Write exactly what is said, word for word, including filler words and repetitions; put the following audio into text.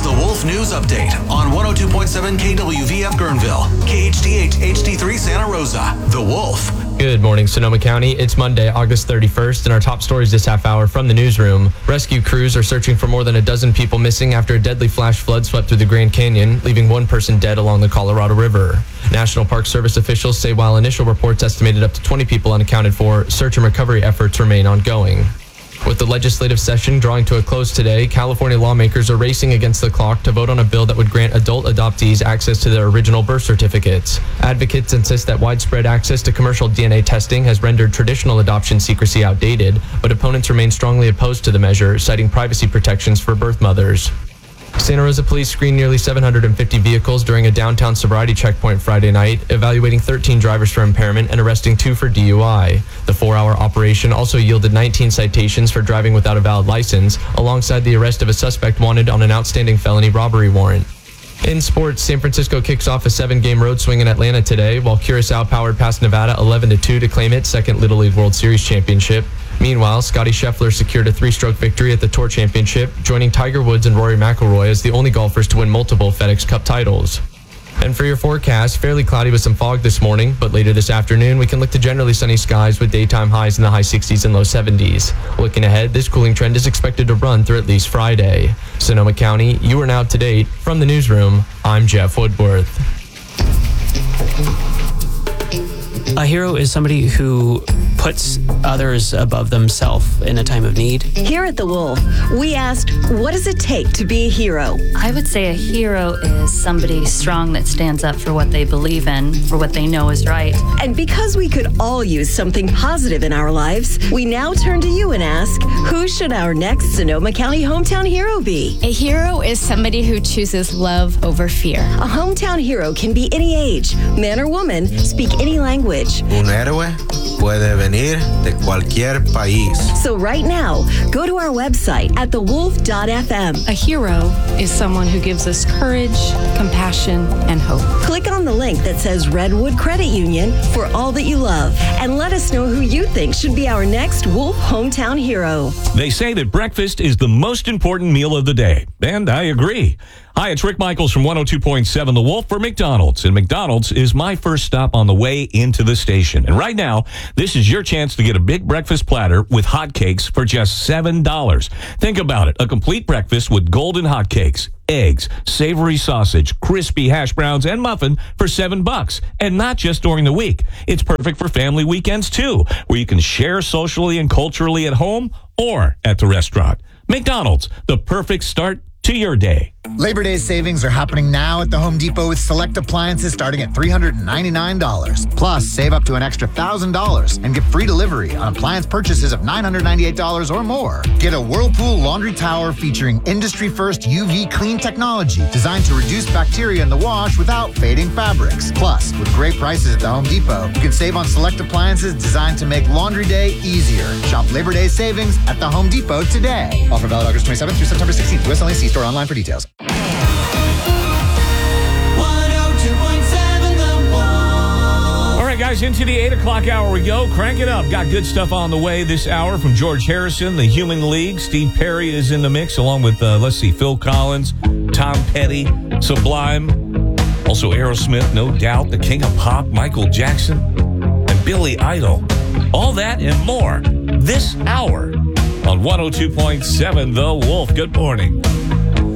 The Wolf News Update on one oh two point seven K W V F Guerneville, K H D H H D three Santa Rosa. The Wolf. Good morning, Sonoma County. It's Monday, August thirty-first, and our top stories this half hour from the newsroom. Rescue crews are searching for more than a dozen people missing after a deadly flash flood swept through the Grand Canyon, leaving one person dead along the Colorado River. National Park Service officials say while initial reports estimated up to twenty people unaccounted for, search and recovery efforts remain ongoing. With the legislative session drawing to a close today, California lawmakers are racing against the clock to vote on a bill that would grant adult adoptees access to their original birth certificates. Advocates insist that widespread access to commercial D N A testing has rendered traditional adoption secrecy outdated, but opponents remain strongly opposed to the measure, citing privacy protections for birth mothers. Santa Rosa police screened nearly seven hundred fifty vehicles during a downtown sobriety checkpoint Friday night, evaluating thirteen drivers for impairment and arresting two for D U I. The four-hour operation also yielded nineteen citations for driving without a valid license, alongside the arrest of a suspect wanted on an outstanding felony robbery warrant. In sports, San Francisco kicks off a seven-game road swing in Atlanta today, while Curacao powered past Nevada eleven to two to claim its second Little League World Series championship. Meanwhile, Scotty Scheffler secured a three-stroke victory at the Tour Championship, joining Tiger Woods and Rory McIlroy as the only golfers to win multiple FedEx Cup titles. And for your forecast, fairly cloudy with some fog this morning, but later this afternoon, we can look to generally sunny skies with daytime highs in the high sixties and low seventies. Looking ahead, this cooling trend is expected to run through at least Friday. Sonoma County, you are now up to date. From the newsroom, I'm Jeff Woodworth. A hero is somebody who puts others above themselves in a time of need. Here at The Wolf, we asked, what does it take to be a hero? I would say a hero is somebody strong that stands up for what they believe in, for what they know is right. And because we could all use something positive in our lives, we now turn to you and ask, who should our next Sonoma County hometown hero be? A hero is somebody who chooses love over fear. A hometown hero can be any age, man or woman, speak any language. Un héroe puede venir de cualquier país. So right now, go to our website at the wolf dot f m. A hero is someone who gives us courage, compassion, and hope. Click on the link that says Redwood Credit Union for all that you love, and let us know who you think should be our next Wolf hometown hero. They say that breakfast is the most important meal of the day, and I agree. Hi, it's Rick Michaels from one oh two point seven The Wolf for McDonald's. And McDonald's is my first stop on the way into the station. And right now, this is your chance to get a big breakfast platter with hotcakes for just seven dollars. Think about it. A complete breakfast with golden hotcakes, eggs, savory sausage, crispy hash browns, and muffin for seven bucks. And not just during the week. It's perfect for family weekends, too, where you can share socially and culturally at home or at the restaurant. McDonald's, the perfect start to your day. Labor Day savings are happening now at the Home Depot with select appliances starting at three hundred ninety-nine dollars. Plus, save up to an extra one thousand dollars and get free delivery on appliance purchases of nine hundred ninety-eight dollars or more. Get a Whirlpool laundry tower featuring industry-first U V clean technology designed to reduce bacteria in the wash without fading fabrics. Plus, with great prices at the Home Depot, you can save on select appliances designed to make laundry day easier. Shop Labor Day savings at the Home Depot today. Offer valid August twenty-seventh through September sixteenth. U S only. See store online for details. All right, guys, into the eight o'clock hour we go. Crank it up. Got good stuff on the way this hour from George Harrison, the Human League. Steve Perry is in the mix, along with, uh, let's see, Phil Collins, Tom Petty, Sublime, also Aerosmith, no doubt, the King of Pop, Michael Jackson, and Billy Idol. All that and more this hour on one oh two point seven The Wolf. Good morning.